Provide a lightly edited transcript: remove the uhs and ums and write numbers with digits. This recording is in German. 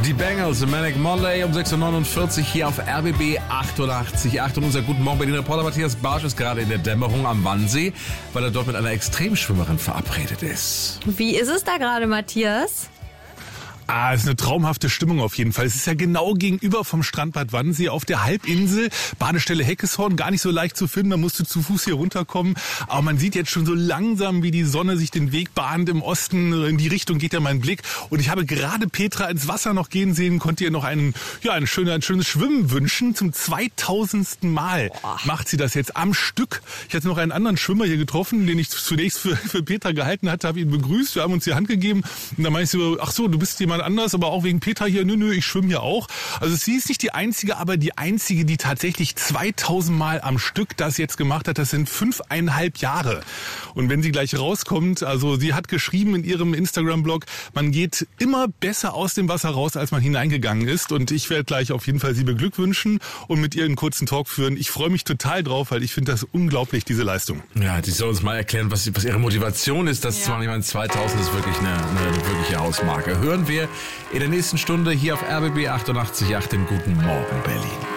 Die Bengals, Manic Monday um 6.49 Uhr hier auf RBB 88.8. Und unser Guten Morgen Berlin-Reporter Matthias Barsch ist gerade in der Dämmerung am Wannsee, weil er dort mit einer Extremschwimmerin verabredet ist. Wie ist es da gerade, Matthias? Es ist eine traumhafte Stimmung auf jeden Fall. Es ist ja genau gegenüber vom Strandbad Wannsee auf der Halbinsel. Badestelle Heckeshorn, gar nicht so leicht zu finden. Man musste zu Fuß hier runterkommen. Aber man sieht jetzt schon so langsam, wie die Sonne sich den Weg bahnt im Osten. In die Richtung geht ja mein Blick. Und ich habe gerade Petra ins Wasser noch gehen sehen. Konnte ihr noch ein schönes Schwimmen wünschen. Zum 2000. Mal macht sie das jetzt am Stück. Ich hatte noch einen anderen Schwimmer hier getroffen, den ich zunächst für Petra gehalten hatte. Habe ihn begrüßt. Wir haben uns die Hand gegeben. Und dann meinte ich so, ach so, du bist jemand anders, aber auch wegen Petra hier, nö, ich schwimme hier auch. Also sie ist nicht die Einzige, aber die Einzige, die tatsächlich 2000 Mal am Stück das jetzt gemacht hat. Das sind 5,5 Jahre. Und wenn sie gleich rauskommt, also sie hat geschrieben in ihrem Instagram-Blog, man geht immer besser aus dem Wasser raus, als man hineingegangen ist. Und ich werde gleich auf jeden Fall sie beglückwünschen und mit ihr einen kurzen Talk führen. Ich freue mich total drauf, weil ich finde das unglaublich, diese Leistung. Ja, die soll uns mal erklären, was ihre Motivation ist. Das 2020 ist wirklich eine wirkliche Hausmarke. Hören wir in der nächsten Stunde hier auf RBB 88.8 im Guten Morgen Berlin.